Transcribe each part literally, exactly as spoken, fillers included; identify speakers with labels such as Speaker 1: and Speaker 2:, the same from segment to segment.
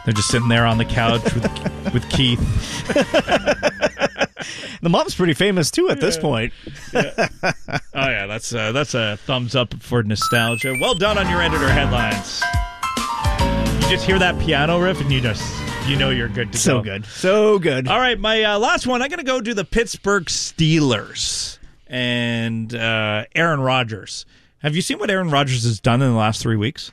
Speaker 1: They're just sitting there on the couch with, with Keith.
Speaker 2: The mom's pretty famous, too, at this point.
Speaker 1: Yeah. Oh, yeah, that's, uh, that's a thumbs up for nostalgia. Well done on your editor headlines. You just hear that piano riff, and you just, you know you're good to
Speaker 2: so
Speaker 1: go.
Speaker 2: So good. So good.
Speaker 1: All right, my uh, last one, I'm going to go to the Pittsburgh Steelers and uh, Aaron Rodgers. Have you seen what Aaron Rodgers has done in the last three weeks?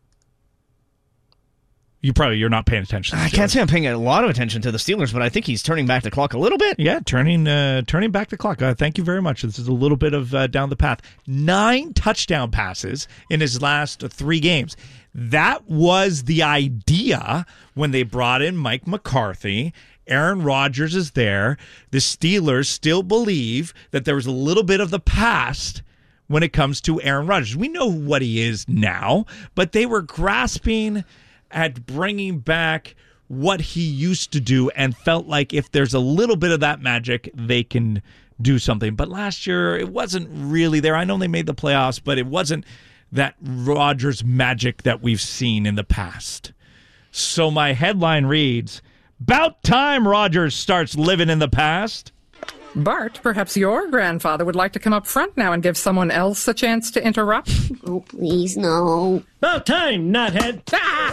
Speaker 1: You probably, you're not paying attention to the
Speaker 2: I can't say I'm paying a lot of attention to the Steelers, but I think he's turning back the clock a little bit.
Speaker 1: Yeah, turning uh, turning back the clock. Uh, thank you very much. This is a little bit of uh, down the path. Nine touchdown passes in his last three games. That was the idea when they brought in Mike McCarthy. Aaron Rodgers is there. The Steelers still believe that there was a little bit of the past when it comes to Aaron Rodgers. We know what he is now, but they were grasping at bringing back what he used to do and felt like if there's a little bit of that magic, they can do something. But last year, it wasn't really there. I know they made the playoffs, but it wasn't that Rodgers magic that we've seen in the past. So my headline reads, "About time Rodgers starts living in the past."
Speaker 3: Bart, perhaps your grandfather would like to come up front now and give someone else a chance to interrupt?
Speaker 4: Oh, please, no.
Speaker 5: About time, nuthead. Ah!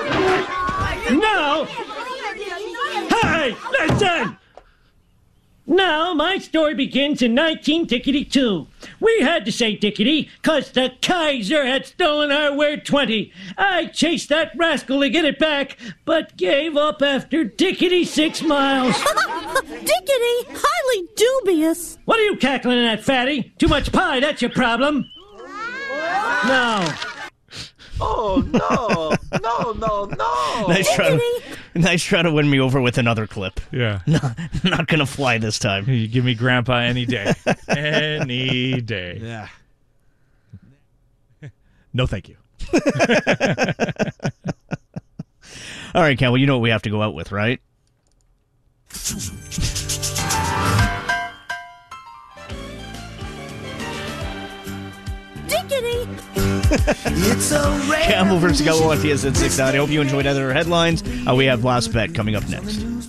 Speaker 5: No! Hey, listen! Now, my story begins in nineteen tickety-two. We had to say tickety, cause the Kaiser had stolen our weird twenty. I chased that rascal to get it back, but gave up after tickety six miles.
Speaker 6: Dickety, highly dubious.
Speaker 5: What are you cackling at, fatty? Too much pie, that's your problem. No.
Speaker 7: Oh, no. No, no, no.
Speaker 2: Nice try, to, nice try to win me over with another clip.
Speaker 1: Yeah.
Speaker 2: Not, not going to fly this time.
Speaker 1: You give me Grandpa any day. Any day.
Speaker 7: Yeah.
Speaker 1: No, thank you.
Speaker 2: All right, Ken, well, you know what we have to go out with, right?
Speaker 6: Dickety.
Speaker 7: It's a rare
Speaker 2: Campbell versus Gallo on T S N six nine. I hope you enjoyed other headlines. Uh, we have Last Bet coming up next.